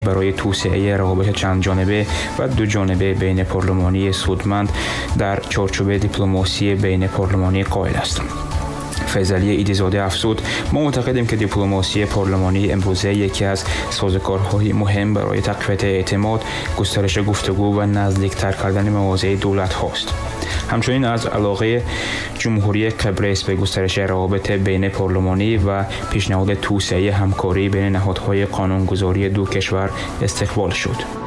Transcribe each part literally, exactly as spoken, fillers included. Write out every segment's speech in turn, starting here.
برای توسعه روابط چند جانبه و دو جانبه بین پارلمانی سودمند در چارچوب دیپلماسی بین پارلمانی قائل است. فیضعلی ایدی‌زاده افزود: ما معتقدیم که دیپلماسی پارلمانی امروزه یکی از سازوکارهای مهم برای تقویت اعتماد، گسترش گفتگو و نزدیکتر کردن مواضع دولت هاست. همچنین از علاقه جمهوری قبرس به گسترش روابط بین پارلمانی و پیشنهاد توسعه همکاری بین نهادهای قانونگذاری دو کشور استقبال شد.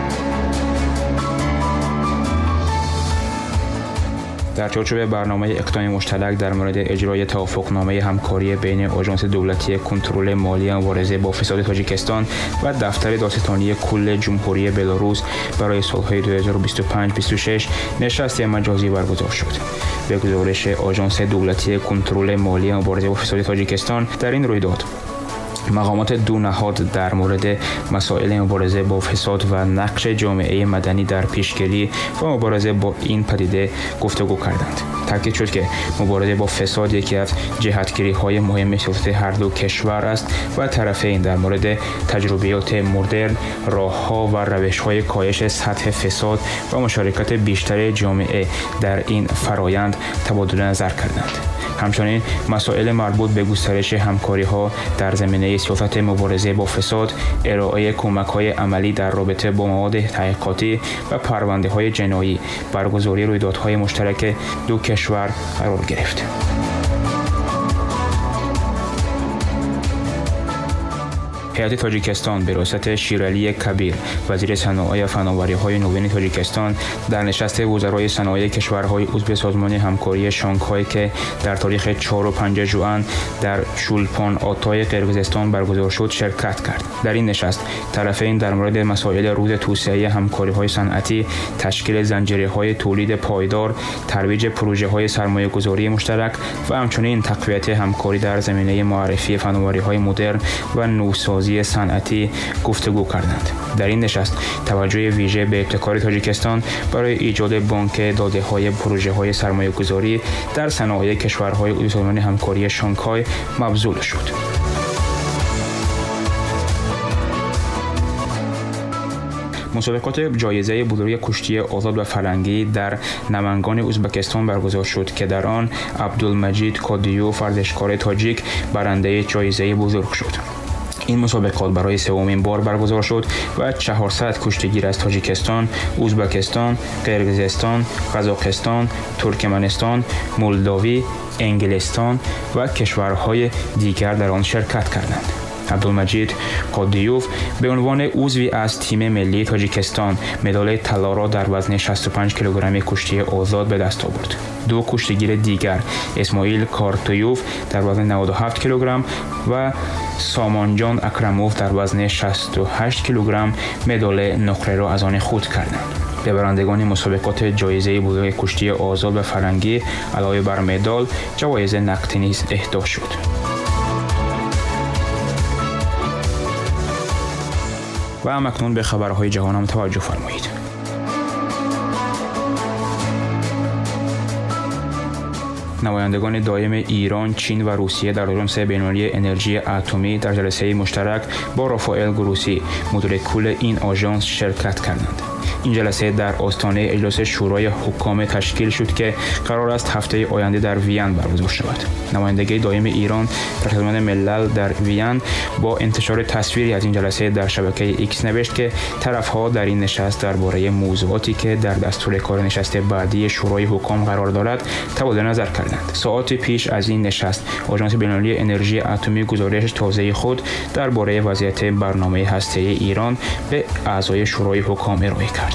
در چارچوب برنامه اقدام مشترک در مورد اجرای توافقنامه همکاری بین آژانس دولتی کنترل مالی مبارزه با فساد تاجیکستان و دفتر دادستانی کل جمهوری بلاروس برای سالهای دو هزار و بیست و پنج بیست و شش نشست مجازی برگزار شد. به گزارش آژانس دولتی کنترل مالی مبارزه با فساد تاجیکستان، در این رویداد مقامات دو نهاد در مورد مسائل مبارزه با فساد و نقش جامعه مدنی در پیشگیری و مبارزه با این پدیده گفتگو کردند. تاکید شد که مبارزه با فساد یکی از جهتگیری‌های مهم سیاست هر دو کشور است و طرفین در مورد تجربیات مدرن، راه‌ها و روش‌های کاهش سطح فساد و مشارکت بیشتر جامعه در این فرایند تبادل نظر کردند. همچنین مسائل مربوط به گسترش همکاری‌ها در زمینه سیاست مبارزه با فساد، ارائه کمک‌های عملی در رابطه با مواد تحقیقاتی و پرونده‌های جنایی، برگزاری رویدادهای مشترک دو کشور قرار گرفت. هیئت تاجیکستان به رئاست شیرعلی کبیر، وزیر صنایع و فناوری‌های نوین تاجیکستان، در نشست وزرای صنایع کشورهای عضو سازمان همکاری شانگهای که در تاریخ چهارم و پنجم ژوئن در چولپان آتای قرقیزستان برگزار شد شرکت کرد. در این نشست طرفین در مورد مسائل روز توسعه همکاری‌های صنعتی، تشکیل زنجیره‌های تولید پایدار، ترویج پروژه‌های سرمایه‌گذاری مشترک و همچنین تقویت همکاری در زمینه معرفی فناوری‌های مدرن و نوسازی صنعتی گفتگو کردند. در این نشست توجه ویژه به ابتکار تاجیکستان برای ایجاد بانک داده‌های پروژه‌های سرمایه‌گذاری در صنایع کشورهای عضو سازمان همکاری شانگهای مبذول شد. مسابقات جایزه بزرگ کشتی آزاد و فرنگی در نمنگان ازبکستان برگزار شد که در آن عبدالمجید کادیوف ورزشکار تاجیک برنده جایزه بزرگ شد. این مسابقات برای سومین بار برگزار شد و چهارصد کشتیگیر از تاجیکستان، ازبکستان، قرقیزستان، قزاقستان، ترکمنستان، مولداوی، انگلستان و کشورهای دیگر در آن شرکت کردند. عبدالمجید قادیوف به عنوان عضوی از تیم ملی تاجیکستان مدال طلا را در وزن شصت و پنج کیلوگرم کشتی آزاد به دست آورد. دو کشتیگیر دیگر، اسماعیل کارتویوف در وزن نود و هفت کیلوگرم و سامانجان اکرموف در وزن شصت و هشت کیلوگرم مدال نقره را از آن خود کردند. به برندگان مسابقات جایزه بزرگ کشتی آزاد و فرنگی علاوه بر مدال، جوایز نقدی نیز اهدا شد. و اکنون به خبرهای جهان هم توجه فرمایید. نمایندگان دائم ایران، چین و روسیه در آژانس بین‌المللی انرژی اتمی در جلسه مشترک با رافائل گروسی، مدیر کل این آژانس شرکت کردند. این جلسه در آستانه اجلاس شورای حکام تشکیل شد که قرار است هفته آینده در وین برگزار شود. نمایندگی دائم ایران در سازمان ملل در وین با انتشار تصویری از این جلسه در شبکه ایکس نوشت که طرف‌ها در این نشست درباره موضوعاتی که در دستور کار نشست بعدی شورای حکام قرار دارد تبادل نظر کردند. ساعاتی پیش از این نشست، آژانس بین‌المللی انرژی اتمی گزارش تازه خود درباره وضعیت برنامه هسته‌ای ایران به اعضای شورای حکام ارائه کرد.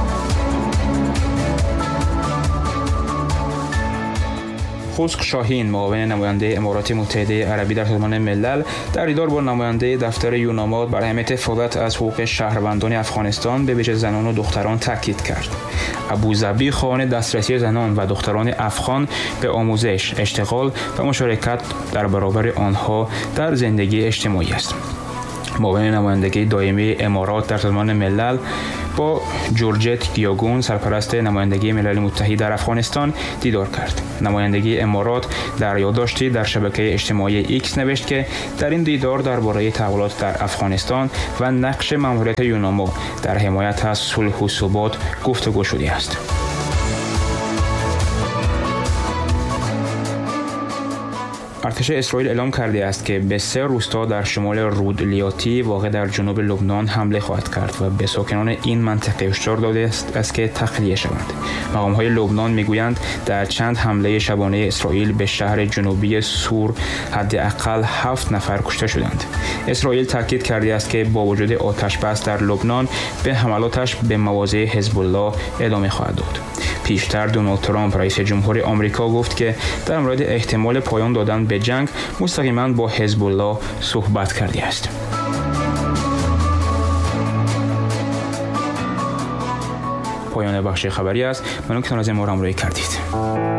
خسرو شاهین، معاون نماینده امارات متحده عربی در سازمان ملل، در دیدار با نماینده دفتر یوناماد برای اهمیت حفاظت از حقوق شهروندان افغانستان به ویژه زنان و دختران تاکید کرد. ابوظبی خواهان دسترسی زنان و دختران افغان به آموزش، اشتغال و مشارکت در برابر آنها در زندگی اجتماعی است. معاون نمایندگی دائمی امارات در سازمان ملل با جورجت گیوگون سرپرست نمایندگی ملل متحد در افغانستان دیدار کرد. نمایندگی امارات در یادداشتی در شبکه اجتماعی ایکس نوشت که در این دیدار درباره تحولات در افغانستان و نقش ماموریت یونامو در حمایت از صلح و ثبات گفتگو شده است. ارتش اسرائیل اعلام کرده است که به سه روستا در شمال رودلیاتی واقع در جنوب لبنان حمله خواهد کرد و به ساکنان این منطقه هشدار داده است که تخلیه شوند. مقام‌های لبنان میگویند در چند حمله شبانه اسرائیل به شهر جنوبی سور حداقل هفت نفر کشته شدند. اسرائیل تاکید کرده است که با وجود آتش بس در لبنان به حملاتش به مواضع حزب الله ادامه خواهد داد. پیشتر دونالد ترامپ رئیس جمهور آمریکا گفت که در مورد احتمال پایان دادن به جنگ مستقیما با حزب الله صحبت کرده است. پایان بخش خبری است. ممنون که از ما همراهی کردید.